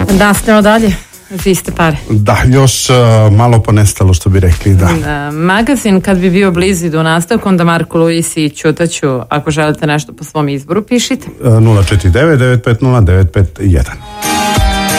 Nastavljamo dalje. Vi ste pare. Da, još malo ponestalo, što bi rekli, da. Magazin kad bi bio blizu do nastavka, onda Marko Luis i Ćutaću, ako želite nešto po svom izboru, pišite. 049 950 951.